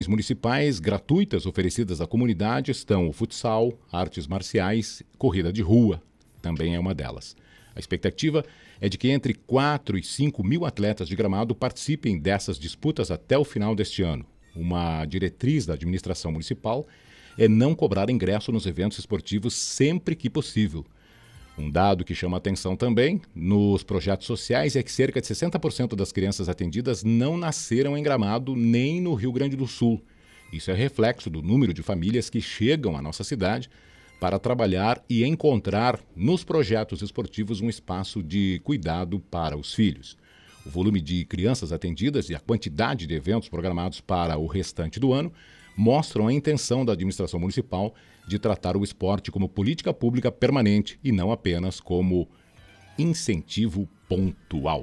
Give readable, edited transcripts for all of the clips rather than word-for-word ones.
municipais gratuitas oferecidas à comunidade estão o futsal, artes marciais, corrida de rua, também é uma delas. A expectativa é de que entre 4 e 5 mil atletas de Gramado participem dessas disputas até o final deste ano. Uma diretriz da administração municipal é não cobrar ingresso nos eventos esportivos sempre que possível. Um dado que chama atenção também nos projetos sociais é que cerca de 60% das crianças atendidas não nasceram em Gramado nem no Rio Grande do Sul. Isso é reflexo do número de famílias que chegam à nossa cidade para trabalhar e encontrar nos projetos esportivos um espaço de cuidado para os filhos. O volume de crianças atendidas e a quantidade de eventos programados para o restante do ano mostram a intenção da administração municipal de tratar o esporte como política pública permanente e não apenas como incentivo pontual.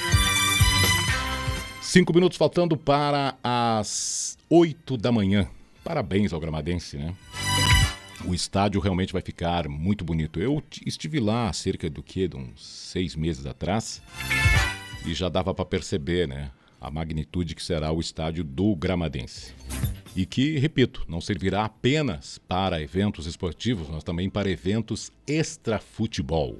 5 minutos faltando para as 8 da manhã. Parabéns ao gramadense, né? O estádio realmente vai ficar muito bonito. Eu estive lá há cerca de uns 6 meses atrás e já dava para perceber, né, a magnitude que será o estádio do Gramadense. E que, repito, não servirá apenas para eventos esportivos, mas também para eventos extra-futebol.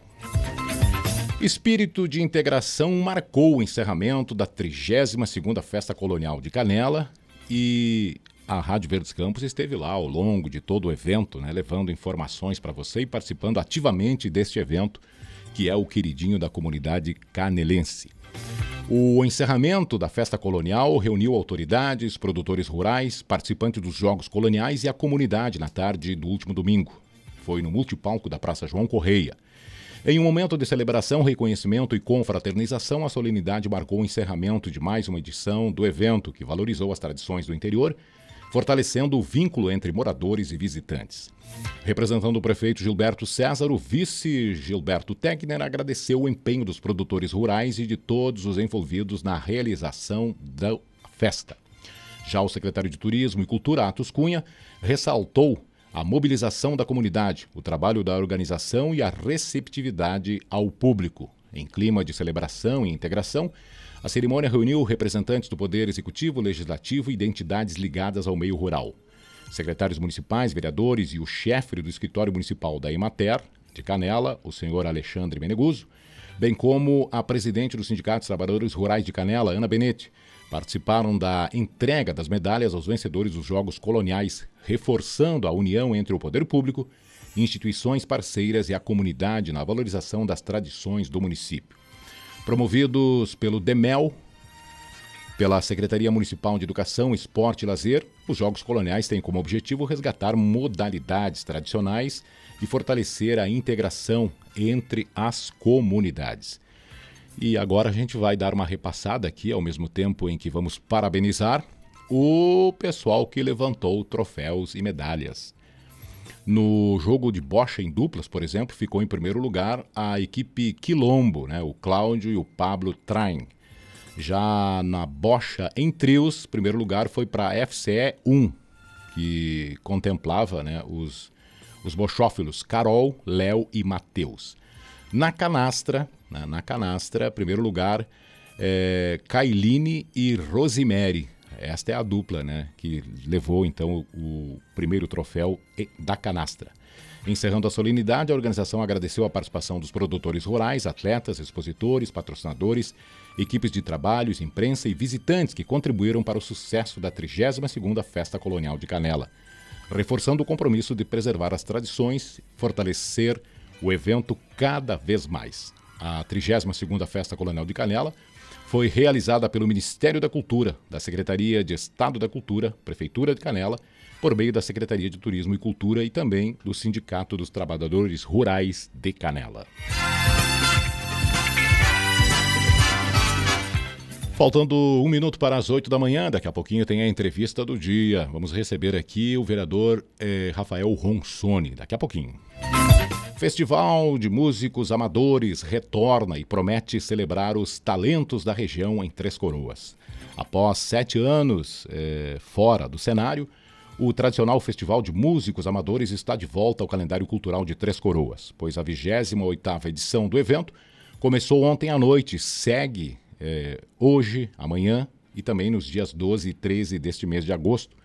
Espírito de integração marcou o encerramento da 32ª Festa Colonial de Canela e a Rádio Verdes Campos esteve lá ao longo de todo o evento, né, levando informações para você e participando ativamente deste evento, que é o queridinho da comunidade canelense. O encerramento da festa colonial reuniu autoridades, produtores rurais, participantes dos Jogos Coloniais e a comunidade na tarde do último domingo. Foi no multipalco da Praça João Correia. Em um momento de celebração, reconhecimento e confraternização, a solenidade marcou o encerramento de mais uma edição do evento, que valorizou as tradições do interior, fortalecendo o vínculo entre moradores e visitantes. Representando o prefeito Gilberto César, o vice Gilberto Tegner agradeceu o empenho dos produtores rurais e de todos os envolvidos na realização da festa. Já o secretário de Turismo e Cultura, Atos Cunha, ressaltou a mobilização da comunidade, o trabalho da organização e a receptividade ao público. Em clima de celebração e integração, a cerimônia reuniu representantes do Poder Executivo, Legislativo e identidades ligadas ao meio rural. Secretários municipais, vereadores e o chefe do escritório municipal da Emater, de Canela, o senhor Alexandre Meneguso, bem como a presidente do Sindicato dos Trabalhadores Rurais de Canela, Ana Benetti, participaram da entrega das medalhas aos vencedores dos Jogos Coloniais, reforçando a união entre o poder público, instituições parceiras e a comunidade na valorização das tradições do município. Promovidos pelo DEMEL, pela Secretaria Municipal de Educação, Esporte e Lazer, os Jogos Coloniais têm como objetivo resgatar modalidades tradicionais e fortalecer a integração entre as comunidades. E agora a gente vai dar uma repassada aqui, ao mesmo tempo em que vamos parabenizar o pessoal que levantou troféus e medalhas. No jogo de bocha em duplas, por exemplo, ficou em primeiro lugar a equipe Quilombo, né? O Cláudio e o Pablo Train. Já na bocha em trios, primeiro lugar foi para a FCE 1, que contemplava, né, os bochófilos Carol, Léo e Matheus. Na canastra, primeiro lugar, Kailine e Rosemary. Esta é a dupla, né, que levou então o primeiro troféu da canastra. Encerrando a solenidade, a organização agradeceu a participação dos produtores rurais, atletas, expositores, patrocinadores, equipes de trabalhos, imprensa e visitantes que contribuíram para o sucesso da 32ª Festa Colonial de Canela, reforçando o compromisso de preservar as tradições, fortalecer o evento cada vez mais. A 32ª Festa Colonial de Canela foi realizada pelo Ministério da Cultura, da Secretaria de Estado da Cultura, Prefeitura de Canela, por meio da Secretaria de Turismo e Cultura e também do Sindicato dos Trabalhadores Rurais de Canela. Faltando 1 minuto para as 8 da manhã, daqui a pouquinho tem a entrevista do dia. Vamos receber aqui o vereador Rafael Ronsoni, daqui a pouquinho. Festival de Músicos Amadores retorna e promete celebrar os talentos da região em Três Coroas. Após 7 anos fora do cenário, o tradicional Festival de Músicos Amadores está de volta ao calendário cultural de Três Coroas, pois a 28ª edição do evento começou ontem à noite, segue hoje, amanhã e também nos dias 12 e 13 deste mês de agosto,